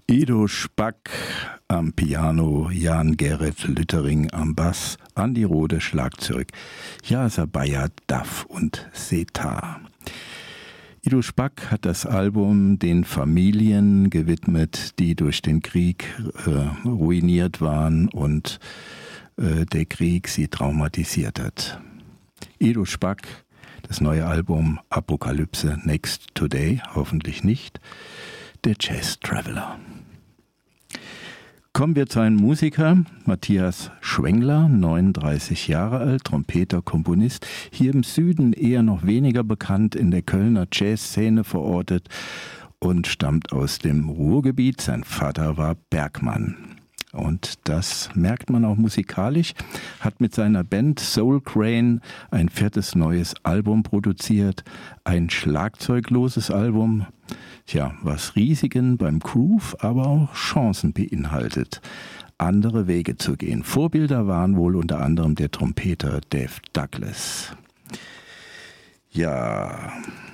Ido Spack am Piano, Jan-Gerrit Lüttering am Bass, Andi Rode Schlagzeug, Jasa Bayer Duff und Setar. Ido Spack hat das Album den Familien gewidmet, die durch den Krieg ruiniert waren und der Krieg sie traumatisiert hat. Ido Spack, das neue Album Apokalypse Next Today, hoffentlich nicht, der Jazz Traveler. Kommen wir zu einem Musiker, Matthias Schwengler, 39 Jahre alt, Trompeter, Komponist, hier im Süden eher noch weniger bekannt, in der Kölner Jazzszene verortet und stammt aus dem Ruhrgebiet. Sein Vater war Bergmann. Und das merkt man auch musikalisch, hat mit seiner Band Soul Crane ein 4. neues Album produziert, ein schlagzeugloses Album, was Risiken beim Groove, aber auch Chancen beinhaltet, andere Wege zu gehen. Vorbilder waren wohl unter anderem der Trompeter Dave Douglas. Ja.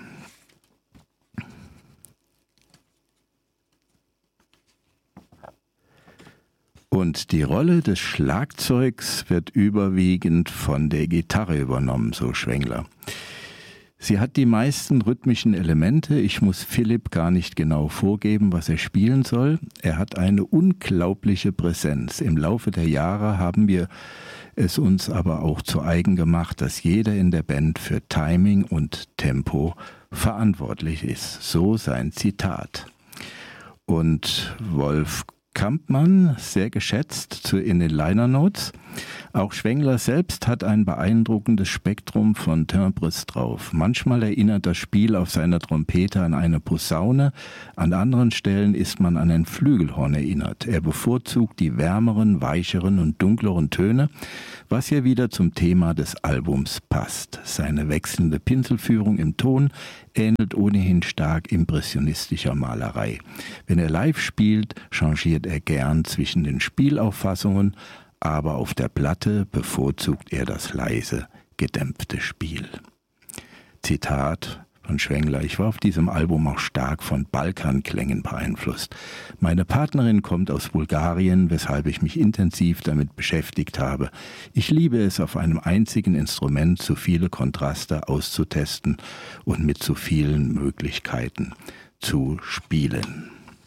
Und die Rolle des Schlagzeugs wird überwiegend von der Gitarre übernommen, so Schwengler. Sie hat die meisten rhythmischen Elemente. Ich muss Philipp gar nicht genau vorgeben, was er spielen soll. Er hat eine unglaubliche Präsenz. Im Laufe der Jahre haben wir es uns aber auch zu eigen gemacht, dass jeder in der Band für Timing und Tempo verantwortlich ist. So sein Zitat. Und Wolf Kampmann, sehr geschätzt in den Liner Notes. Auch Schwengler selbst hat ein beeindruckendes Spektrum von Timbres drauf. Manchmal erinnert das Spiel auf seiner Trompete an eine Posaune, an anderen Stellen ist man an ein Flügelhorn erinnert. Er bevorzugt die wärmeren, weicheren und dunkleren Töne, was ja wieder zum Thema des Albums passt. Seine wechselnde Pinselführung im Ton ähnelt ohnehin stark impressionistischer Malerei. Wenn er live spielt, changiert er gern zwischen den Spielauffassungen, aber auf der Platte bevorzugt er das leise, gedämpfte Spiel. Zitat von Schwengler: Ich war auf diesem Album auch stark von Balkanklängen beeinflusst. Meine Partnerin kommt aus Bulgarien, weshalb ich mich intensiv damit beschäftigt habe. Ich liebe es, auf einem einzigen Instrument so viele Kontraste auszutesten und mit so vielen Möglichkeiten zu spielen.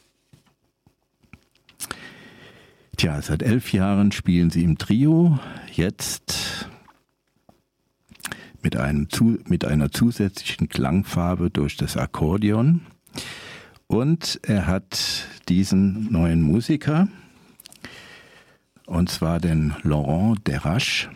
Seit 11 Jahren spielen sie im Trio, jetzt mit einer zusätzlichen Klangfarbe durch das Akkordeon. Und er hat diesen neuen Musiker, und zwar den Laurent Derache,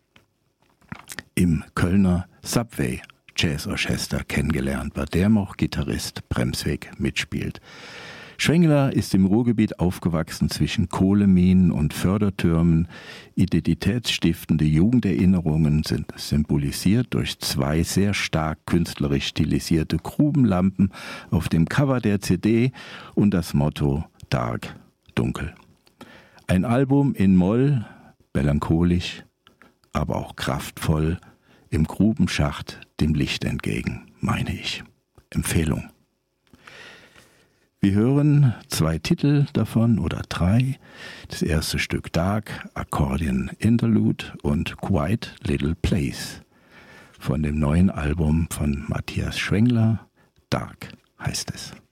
im Kölner Subway Jazz Orchester kennengelernt, bei dem auch Gitarrist Bremsweg mitspielt. Schwengler ist im Ruhrgebiet aufgewachsen zwischen Kohleminen und Fördertürmen. Identitätsstiftende Jugenderinnerungen sind symbolisiert durch 2 sehr stark künstlerisch stilisierte Grubenlampen auf dem Cover der CD und das Motto Dark, dunkel. Ein Album in Moll, melancholisch, aber auch kraftvoll, im Grubenschacht dem Licht entgegen, meine ich. Empfehlung. Wir hören 2 Titel davon oder 3. Das erste Stück Dark, Accordion Interlude und Quiet Little Place von dem neuen Album von Matthias Schwengler. Dark heißt es.